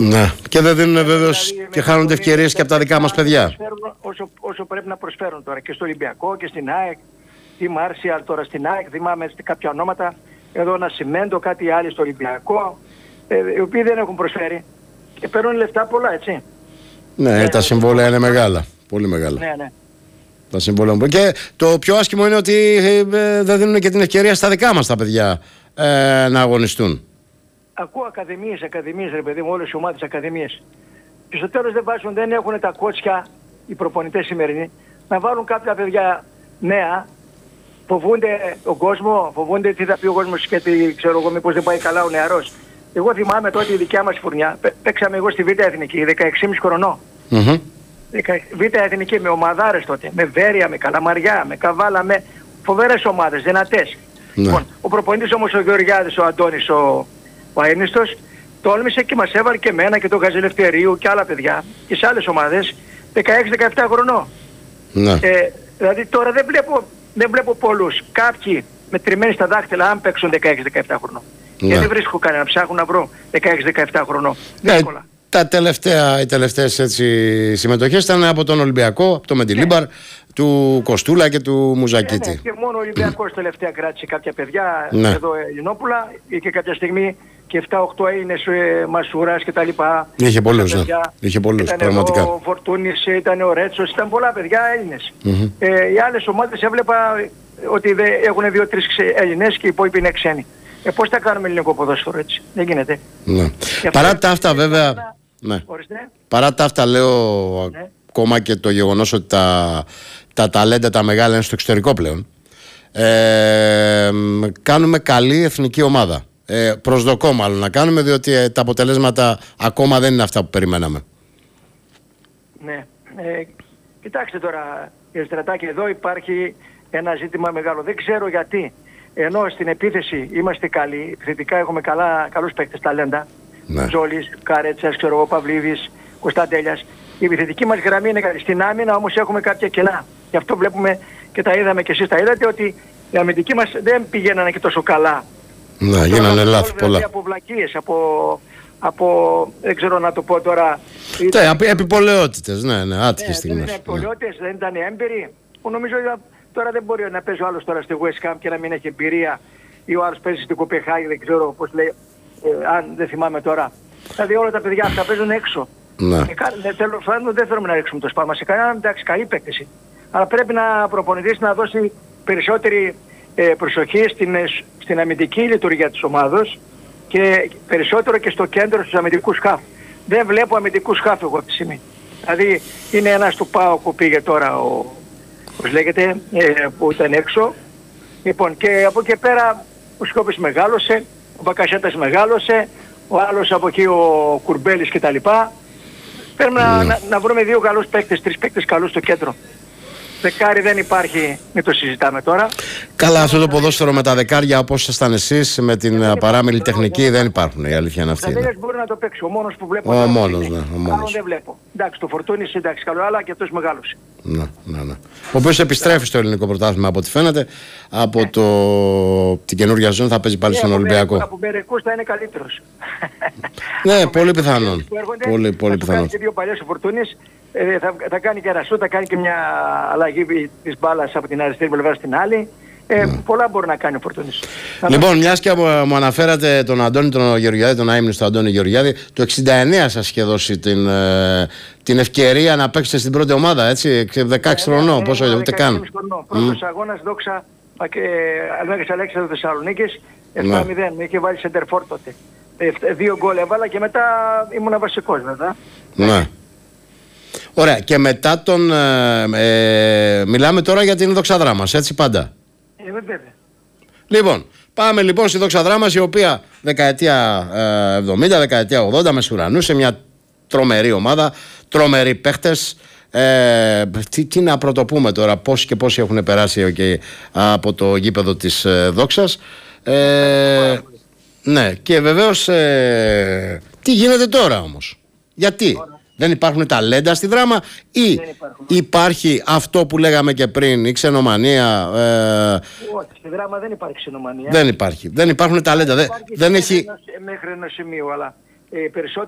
Ναι. Και δεν δίνουν βέβαιος Δηλαδή, και χάνονται ευκαιρίες και από τα δικά μας παιδιά. Όσο πρέπει να προσφέρουν τώρα και στο Ολυμπιακό και στην ΑΕΚ. Τη Μάρσιαλ τώρα στην ΑΕΚ, θυμάμαι κάποια ονόματα. Εδώ ένα Σιμέντο, κάτι άλλο στο Ολυμπιακό. Οι οποίοι δεν έχουν προσφέρει. Και παίρνουν λεφτά πολλά, έτσι. Ναι, τα συμβόλαια είναι μεγάλα. Πολύ μεγάλα. Ναι. Τα συμβόλαια. Και το πιο άσχημο είναι ότι δεν δίνουν και την ευκαιρία στα δικά μας τα παιδιά να αγωνιστούν. Ακούω ακαδημίες ρε παιδί μου, όλες οι ομάδες ακαδημίες. Και στο τέλος δεν έχουν τα κότσια οι προπονητές σημερινοί να βάλουν κάποια παιδιά νέα. Φοβούνται τον κόσμο, φοβούνται τι θα πει ο κόσμος και τι ξέρω εγώ, μήπως δεν πάει καλά ο νεαρός. Εγώ θυμάμαι τότε η δικιά μας φουρνιά, παίξαμε εγώ στη Β' Εθνική, 16,5 χρονών. Β' Εθνική με ομαδάρες τότε, με Βέρεια, με Καλαμαριά, με Καβάλα, με φοβερές ομάδες, δυνατές. Λοιπόν, ο προπονητής όμως ο Γεωργιάδης, ο Αντώνης, ο αείμνηστος, τόλμησε και μας έβαλε και εμένα και τον Γαζελευθερίου και άλλα παιδιά και σε άλλες ομάδες 16-17 χρονών. Δηλαδή τώρα δεν βλέπω πολλούς. Κάποιοι μετρημένοι στα δάχτυλα αν παίξουν 16-17 χρονών. Και δεν βρίσκω κανένα, ψάχνω να βρω 16-17 χρονών. Δύσκολα. Οι τελευταίες συμμετοχές ήταν από τον Ολυμπιακό, από τον Μεντιλίμπαρ, του Κοστούλα και του Μουζακίτη. Ναι, και μόνο ο Ολυμπιακός τελευταία κράτησε κάποια παιδιά εδώ Ελληνόπουλα και κάποια στιγμή και 7-8 Έλληνες Μασουράς και τα λοιπά. Είχε πολλούς, ήταν πραγματικά. Ο Φορτούνης, ήταν ο Ρέτσος, ήταν πολλά παιδιά Έλληνες. Οι άλλες ομάδες έβλεπα ότι έχουν 2-3 Έλληνες και οι υπόλοιποι είναι ξένοι. Πώς θα κάνουμε ελληνικό ποδόσφαιρο έτσι, δεν γίνεται. Ναι. Παρά τα αυτά βέβαια, παρά τα αυτά λέω ακόμα και το γεγονός ότι τα ταλέντα τα μεγάλα είναι στο εξωτερικό πλέον, κάνουμε καλή εθνική ομάδα. Προσδοκώ μάλλον να κάνουμε, διότι τα αποτελέσματα ακόμα δεν είναι αυτά που περιμέναμε. Ναι. Κοιτάξτε τώρα, κύριε Στρατάκη, εδώ υπάρχει ένα ζήτημα μεγάλο. Δεν ξέρω γιατί. Ενώ στην επίθεση είμαστε καλοί, επιθετικά έχουμε καλούς παίκτες ταλέντα. Τζόλης, Κάρετσας, ξέρω εγώ, Παυλίδης, Κωνσταντέλιας. Η επιθετική μας γραμμή είναι καλή. Στην άμυνα όμως έχουμε κάποια κενά. Γι' αυτό βλέπουμε και τα είδαμε και εσείς τα είδατε ότι οι αμυντικοί μας δεν πηγαίνανε και τόσο καλά. Ναι, γίνανε λάθη πολλά. Από βλακίες, από δεν ξέρω να το πω τώρα. Επιπολαιότητες, άτυχες στιγμές. Επιπολαιότητες, δεν ήταν έμπειροι. Νομίζω τώρα δεν μπορεί να παίζει ο άλλος τώρα στη West Ham και να μην έχει εμπειρία ή ο άλλος παίζει στην Κοπεχάγη, δεν ξέρω πώς λέει, αν δεν θυμάμαι τώρα. Δηλαδή όλα τα παιδιά αυτά παίζουν έξω. Τέλος πάντων δεν θέλουμε να ρίξουμε το σπάμα σε κανέναν, εντάξει, καλή παίκτηση. Αλλά πρέπει να προπονητής να δώσει περισσότερη προσοχή στην αμυντική λειτουργία της ομάδος και περισσότερο και στο κέντρο στους αμυντικούς χαφ. Δεν βλέπω αμυντικούς χαφ εγώ αυτή τη στιγμή. Δηλαδή είναι ένας του ΠΑΟΚ που πήγε τώρα όπως λέγεται, που ήταν έξω. Λοιπόν, και από εκεί πέρα ο Σκόπης μεγάλωσε, ο Μπακασέτας μεγάλωσε, ο άλλος από εκεί ο Κουρμπέλης κτλ. Πρέπει να βρούμε 2 καλούς παίκτες, 3 παίκτες καλούς στο κέντρο. Δεκάρι δεν υπάρχει, μην το συζητάμε τώρα. Καλά, αυτό το ποδόσφαιρο με τα δεκάρια όπως ήσασταν εσείς με την παράμιλη τεχνική δεν υπάρχουν, η αλήθεια είναι αυτή. Ο Σταβέλιας μπορεί να το παίξει, ο μόνος που βλέπω. Ο μόνος. Άλλο δεν βλέπω. Εντάξει, το Φορτούνης εντάξει καλό, αλλά και αυτός μεγάλος. Ναι. Ο οποίος επιστρέφει στο ελληνικό πρωτάθλημα από ό,τι φαίνεται. Από την καινούργια ζώνη θα παίζει πάλι στον Ολυμπιακό. Από μερικούς θα είναι καλύτερος. Ναι, πολύ πιθανόν. Πολύ πιθανόν. Και 2 παλιές ο Φορτούνης. Θα κάνει και ρασού, θα κάνει και μια αλλαγή της μπάλας από την αριστερή πλευρά στην άλλη. Πολλά μπορεί να κάνει ο Φορτούνης. Λοιπόν, μιας και μου αναφέρατε τον Αντώνη τον Γεωργιάδη, τον αείμνηστο Αντώνη Γεωργιάδη, το 69 σας είχε δώσει την ευκαιρία να παίξετε στην πρώτη ομάδα, έτσι, 16 χρονών, πόσο ούτε καν. Πρώτος αγώνας, Δόξα Αλμέγας Αλέξανδρος Θεσσαλονίκης, 7-0, με είχε βάλει σεντερφόρ τότε. 2 γκολ έβαλα και μετά ήμουν βασικός βέβαια. Ναι. Ωραία, και μετά μιλάμε τώρα για την Δοξαδρά μας, έτσι πάντα. Βέβαια. Λοιπόν, πάμε λοιπόν στη Δοξαδρά μας, η οποία δεκαετία 70, δεκαετία 80 μεσουρανούσε, μια τρομερή ομάδα, τρομεροί παίχτες. Τι να πρωτοπούμε τώρα, πόσοι και πόσοι έχουν περάσει από το γήπεδο της Δόξας. Ναι, και βεβαίως τι γίνεται τώρα όμως, γιατί δεν υπάρχουν ταλέντα στη Δράμα ή υπάρχει αυτό που λέγαμε και πριν, η ξενομανία? Όχι, στη Δράμα δεν υπάρχει ξενομανία. Δεν υπάρχουν ταλέντα. Δεν έχει... Μέχρι ενός σημείου, αλλά περισσότερο